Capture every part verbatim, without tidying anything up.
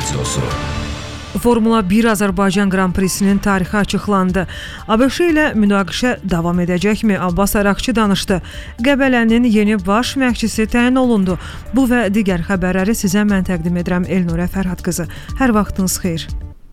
Radiosu. Formula bir Azərbaycan Qran Prisinin tarixi açıqlandı. ABŞ ilə münaqişə davam edəcəkmi? Abbas Əraqçı danışdı. Qəbələnin yeni baş məşqçisi təyin olundu. Bu və digər xəbərləri sizə mən təqdim edirəm Elnurə Fərhad qızı. Hər vaxtınız xeyir.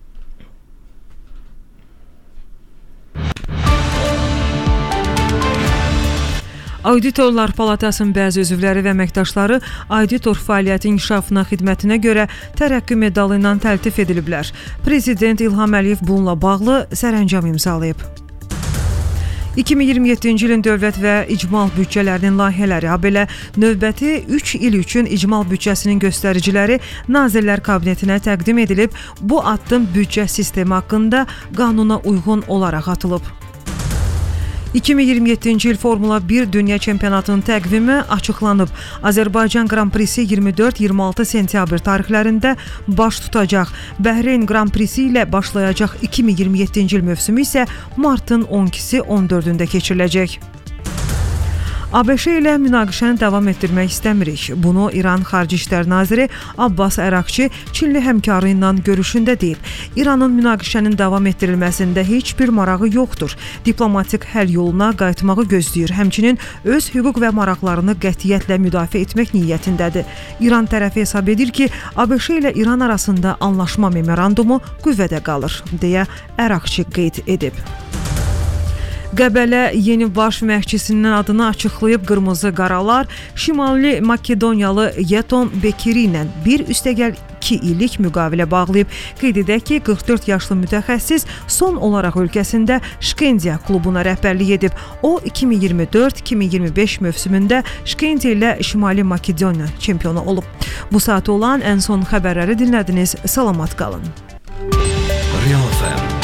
Auditorlar Palatasının bəzi üzvləri və əməkdaşları auditor fəaliyyəti inkişafına xidmətinə görə tərəqqi medalı ilə təltif ediliblər. Prezident İlham Əliyev bununla bağlı sərəncam imzalayıb. iki min iyirmi yeddinci ilin dövlət və icmal büdcələrinin layihələri, habelə növbəti üç il üçün icmal büdcəsinin göstəriciləri Nazirlər Kabinetinə təqdim edilib. Bu addım büdcə sistemi haqqında qanuna uyğun olaraq atılıb. iki min iyirmi yeddinci il Formula bir Dünya Çempionatının təqvimi açıqlanıb. Azərbaycan Qran Prisi iyirmi dörd iyirmi altı sentyabr tarixlərində baş tutacaq. Bəhreyn Qran Prisi ilə başlayacaq iki min iyirmi yeddinci il mövsümü isə martın on ikisi on dördündə keçiriləcək. ABŞ ilə münaqişəni davam etdirmək istəmirik. Bunu İran Xarici İşlər Naziri Abbas Əraqçı Çinli həmkarı ilə görüşündə deyib. İranın münaqişənin davam etdirilməsində heç bir marağı yoxdur. Diplomatik həll yoluna qayıtmağı gözləyir. Həmçinin öz hüquq və maraqlarını qətiyyətlə müdafiə etmək niyyətindədir. İran tərəfi hesab edir ki, ABŞ ilə İran arasında anlaşma memorandumu qüvvədə qalır, deyə Əraqçı qeyd edib. Qəbələ yeni baş məşqçisinin adını açıqlayıb. Qırmızı qaralar Şimali Makedoniyalı Yeton Bekiri ilə bir üstəgəl iki illik müqavilə bağlayıb. Qeyd edək ki, qırx dörd yaşlı mütəxəssis son olaraq ölkəsində Şkendiya klubuna rəhbərlik edib. O iki min iyirmi dörd iki min iyirmi beş mövsümündə Şkendiya ilə Şimali Makedoniya çempionu olub. Bu saat olan ən son xəbərləri dinlədiniz. Salamat qalın. Real F M